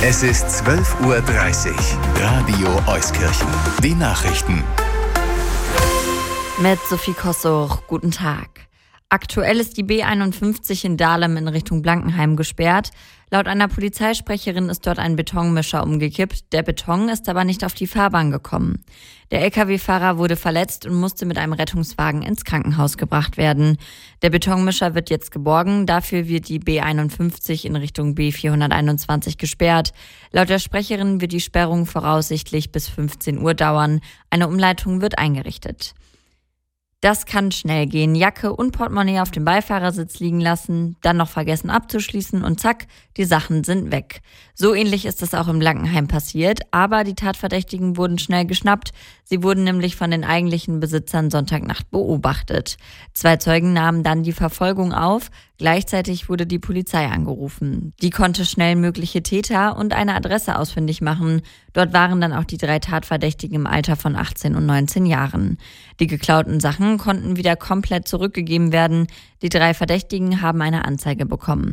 Es ist 12:30 Uhr. Radio Euskirchen. Die Nachrichten. Mit Sophie Kossuch, guten Tag. Aktuell ist die B51 in Dahlem in Richtung Blankenheim gesperrt. Laut einer Polizeisprecherin ist dort ein Betonmischer umgekippt. Der Beton ist aber nicht auf die Fahrbahn gekommen. Der Lkw-Fahrer wurde verletzt und musste mit einem Rettungswagen ins Krankenhaus gebracht werden. Der Betonmischer wird jetzt geborgen. Dafür wird die B51 in Richtung B421 gesperrt. Laut der Sprecherin wird die Sperrung voraussichtlich bis 15 Uhr dauern. Eine Umleitung wird eingerichtet. Das kann schnell gehen. Jacke und Portemonnaie auf dem Beifahrersitz liegen lassen, dann noch vergessen abzuschließen und zack, die Sachen sind weg. So ähnlich ist es auch in Blankenheim passiert, aber die Tatverdächtigen wurden schnell geschnappt. Sie wurden nämlich von den eigentlichen Besitzern Sonntagnacht beobachtet. 2 Zeugen nahmen dann die Verfolgung auf. Gleichzeitig wurde die Polizei angerufen. Die konnte schnell mögliche Täter und eine Adresse ausfindig machen. Dort waren dann auch die 3 Tatverdächtigen im Alter von 18 und 19 Jahren. Die geklauten Sachen konnten wieder komplett zurückgegeben werden. Die 3 Verdächtigen haben eine Anzeige bekommen.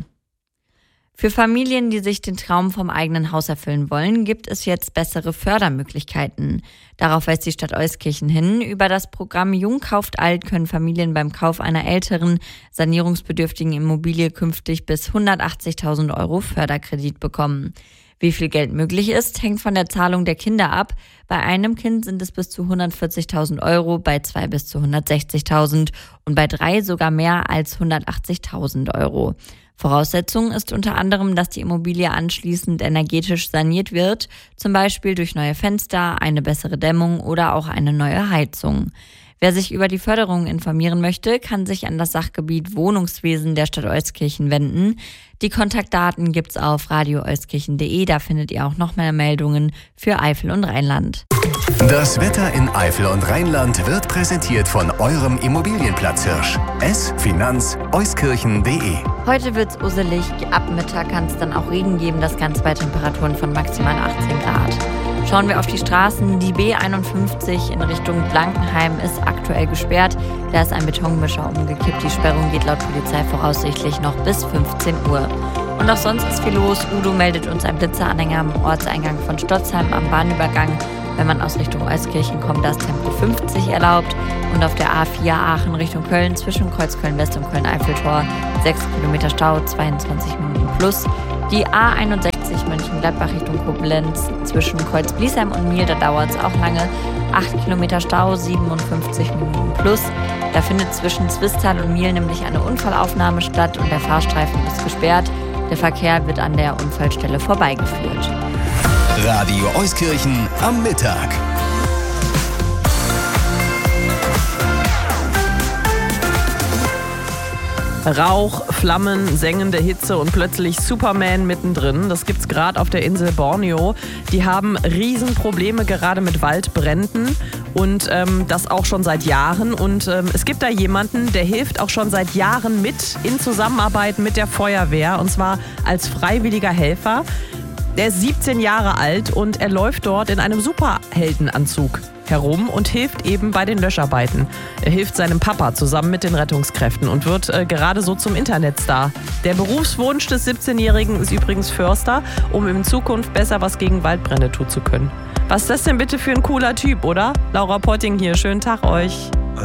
Für Familien, die sich den Traum vom eigenen Haus erfüllen wollen, gibt es jetzt bessere Fördermöglichkeiten. Darauf weist die Stadt Euskirchen hin. Über das Programm Jung kauft alt können Familien beim Kauf einer älteren, sanierungsbedürftigen Immobilie künftig bis 180.000 € Förderkredit bekommen. Wie viel Geld möglich ist, hängt von der Zahlung der Kinder ab. Bei einem Kind sind es bis zu 140.000 €, bei 2 bis zu 160.000 und bei 3 sogar mehr als 180.000 €. Voraussetzung ist unter anderem, dass die Immobilie anschließend energetisch saniert wird, zum Beispiel durch neue Fenster, eine bessere Dämmung oder auch eine neue Heizung. Wer sich über die Förderung informieren möchte, kann sich an das Sachgebiet Wohnungswesen der Stadt Euskirchen wenden. Die Kontaktdaten gibt's auf radioeuskirchen.de, da findet ihr auch noch mehr Meldungen für Eifel und Rheinland. Das Wetter in Eifel und Rheinland wird präsentiert von eurem Immobilienplatzhirsch. Finanz-euskirchen.de. Heute wird's usselig, ab Mittag kann es dann auch Regen geben, das Ganze bei Temperaturen von maximal 18 Grad. Schauen wir auf die Straßen. Die B51 in Richtung Blankenheim ist aktuell gesperrt. Da ist ein Betonmischer umgekippt. Die Sperrung geht laut Polizei voraussichtlich noch bis 15 Uhr. Und auch sonst ist viel los. Udo meldet uns ein Blitzeranhänger am Ortseingang von Stotzheim am Bahnübergang. Wenn man aus Richtung Euskirchen kommt, da ist Tempo 50 erlaubt. Und auf der A4 Aachen Richtung Köln zwischen Kreuzköln-West und Köln-Eiffeltor 6 Kilometer Stau, 22 Minuten plus. Die A61 Mönchengladbach Richtung Koblenz zwischen Kreuz-Bliesheim und Miel, da dauert es auch lange. 8 Kilometer Stau, 57 Minuten plus. Da findet zwischen Zwistal und Miel nämlich eine Unfallaufnahme statt und der Fahrstreifen ist gesperrt. Der Verkehr wird an der Unfallstelle vorbeigeführt. Radio Euskirchen am Mittag. Rauch, Flammen, sengende Hitze und plötzlich Superman mittendrin. Das gibt's gerade auf der Insel Borneo. Die haben Riesenprobleme gerade mit Waldbränden und das auch schon seit Jahren. Und es gibt da jemanden, der hilft auch schon seit Jahren mit in Zusammenarbeit mit der Feuerwehr und zwar als freiwilliger Helfer. Der ist 17 Jahre alt und er läuft dort in einem Superheldenanzug herum und hilft eben bei den Löscharbeiten. Er hilft seinem Papa zusammen mit den Rettungskräften und wird gerade so zum Internetstar. Der Berufswunsch des 17-Jährigen ist übrigens Förster, um in Zukunft besser was gegen Waldbrände tun zu können. Was ist das denn bitte für ein cooler Typ, oder? Laura Potting hier, schönen Tag euch.